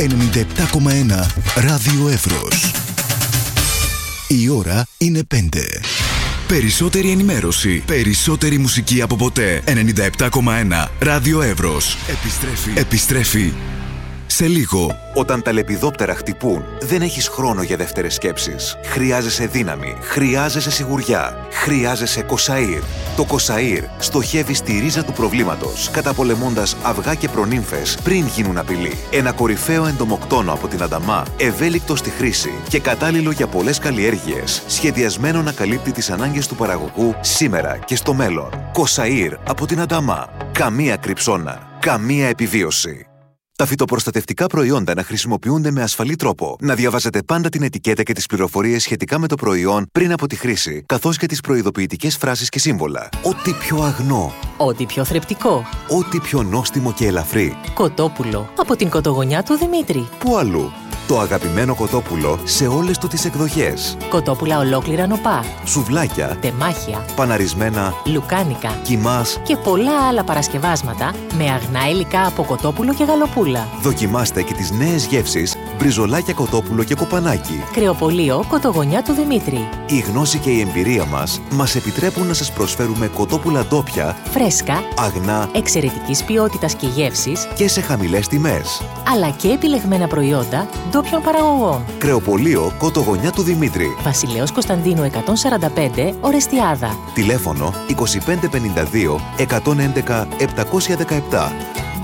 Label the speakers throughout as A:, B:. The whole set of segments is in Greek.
A: 97,1 Ράδιο Εύρος. Η ώρα είναι 5. Περισσότερη ενημέρωση, περισσότερη μουσική από ποτέ. 97,1 Ράδιο Εύρος. Επιστρέφει σε λίγο.
B: Όταν τα λεπιδόπτερα χτυπούν, δεν έχεις χρόνο για δεύτερες σκέψεις. Χρειάζεσαι δύναμη, χρειάζεσαι σιγουριά, χρειάζεσαι Κοσαΐρ. Το Κοσαΐρ στοχεύει στη ρίζα του προβλήματος, καταπολεμώντας αυγά και προνύμφες πριν γίνουν απειλή. Ένα κορυφαίο εντομοκτόνο από την Ανταμά, ευέλικτο στη χρήση και κατάλληλο για πολλές καλλιέργειες, σχεδιασμένο να καλύπτει τις ανάγκες του παραγωγού σήμερα και στο μέλλον. Κοσαΐρ από την Ανταμά. Καμία κρυψώνα, καμία επιβίωση. Τα φυτοπροστατευτικά προϊόντα να χρησιμοποιούνται με ασφαλή τρόπο. Να διαβάζετε πάντα την ετικέτα και τις πληροφορίες σχετικά με το προϊόν πριν από τη χρήση, καθώς και τις προειδοποιητικές φράσεις και σύμβολα. Ό,τι πιο αγνό.
C: Ό,τι πιο θρεπτικό.
B: Ό,τι πιο νόστιμο και ελαφρύ.
C: Κοτόπουλο. Από την κοτογονιά του Δημήτρη.
B: Πού αλλού? Το αγαπημένο κοτόπουλο σε όλες του τις εκδοχές.
C: Κοτόπουλα ολόκληρα νοπά.
B: Σουβλάκια.
C: Τεμάχια.
B: Παναρισμένα.
C: Λουκάνικα.
B: Κιμάς.
C: Και πολλά άλλα παρασκευάσματα με αγνά υλικά από κοτόπουλο και γαλοπούλα.
B: Δοκιμάστε και τις νέες γεύσεις μπριζολάκια κοτόπουλο και κοπανάκι.
C: Κρεοπωλείο Κοτογονιά του Δημήτρη.
B: Η γνώση και η εμπειρία μας επιτρέπουν να σας προσφέρουμε κοτόπουλα ντόπια,
C: φρέσκα,
B: αγνά,
C: εξαιρετικής ποιότητας και γεύσης
B: και σε χαμηλές τιμές.
C: Αλλά και επιλεγμένα προϊόντα ντόπιων παραγωγών.
B: Κρεοπωλείο Κοτογονιά του Δημήτρη.
C: Βασιλέως Κωνσταντίνου 145, Ορεστιάδα.
B: Τηλέφωνο 2552 111 717.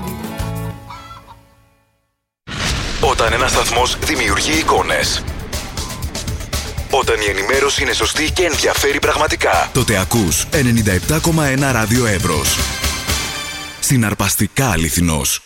A: Όταν ένας σταθμός δημιουργεί εικόνες, όταν η ενημέρωση είναι σωστή και ενδιαφέρει πραγματικά, τότε ακούς 97,1 Ράδιο Εύρος. Συναρπαστικά αληθινός.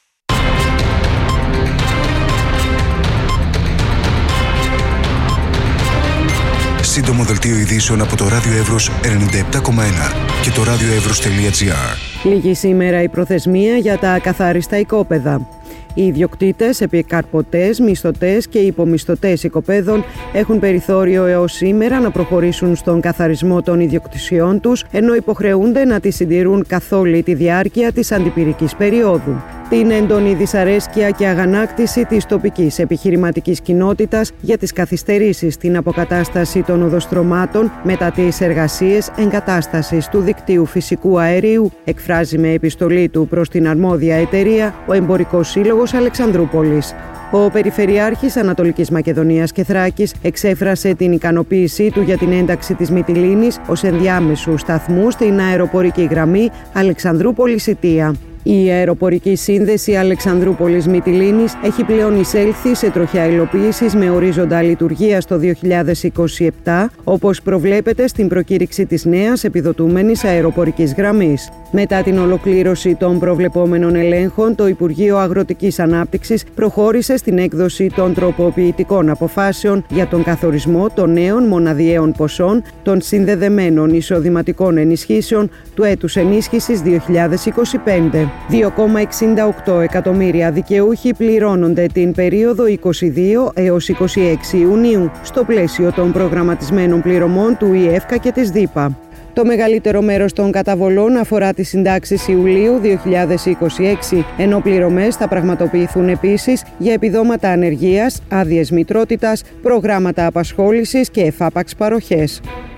A: Σύντομο δελτίο ειδήσεων από το Ράδιο Εύρος 97,1 και το radioevros.gr.
D: Λίγη σήμερα η προθεσμία για τα ακαθάριστα οικόπεδα. Οι ιδιοκτήτες, επικαρπωτές, μισθωτές και υπομισθωτές οικοπαίδων έχουν περιθώριο έως σήμερα να προχωρήσουν στον καθαρισμό των ιδιοκτησιών τους, ενώ υποχρεούνται να τις συντηρούν καθ' όλη τη διάρκεια της αντιπυρικής περίοδου. Την έντονη δυσαρέσκεια και αγανάκτηση της τοπικής επιχειρηματικής κοινότητας για τις καθυστερήσεις στην αποκατάσταση των οδοστρωμάτων μετά τις εργασίες εγκατάστασης του δικτύου φυσικού αερίου, εκφράζει με επιστολή του προς την αρμόδια εταιρεία ο Εμπορικός Σύλλογος Αλεξανδρούπολης. Ο Περιφερειάρχης Ανατολικής Μακεδονίας και Θράκης εξέφρασε την ικανοποίησή του για την ένταξη της Μυτιλήνης ως ενδιάμεσου σταθμού στην αεροπορική γραμμή Αλεξανδρούπολης-Ιτία. Η αεροπορική σύνδεση Αλεξανδρούπολης Μυτιλήνης έχει πλέον εισέλθει σε τροχιά υλοποίησης με ορίζοντα λειτουργίας το 2027, όπως προβλέπεται στην προκήρυξη της νέας επιδοτούμενης αεροπορικής γραμμής. Μετά την ολοκλήρωση των προβλεπόμενων ελέγχων, το Υπουργείο Αγροτικής Ανάπτυξης προχώρησε στην έκδοση των τροποποιητικών αποφάσεων για τον καθορισμό των νέων μοναδιαίων ποσών των συνδεδεμένων εισοδηματικών ενισχύσεων του έτους ενίσχυσης 2025. 2,68 εκατομμύρια δικαιούχοι πληρώνονται την περίοδο 22 έως 26 Ιουνίου στο πλαίσιο των προγραμματισμένων πληρωμών του ΙΕΦΚΑ και της ΔΥΠΑ. Το μεγαλύτερο μέρος των καταβολών αφορά τις συντάξεις Ιουλίου 2026, ενώ πληρωμές θα πραγματοποιηθούν επίσης για επιδόματα ανεργίας, άδειες μητρότητας, προγράμματα απασχόλησης και εφάπαξ παροχές.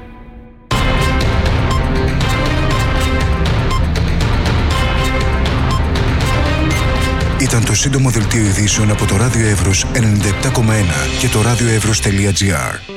A: Ήταν το σύντομο δελτίο ειδήσεων από το Ράδιο Εύρος 97,1 και το radioevros.gr.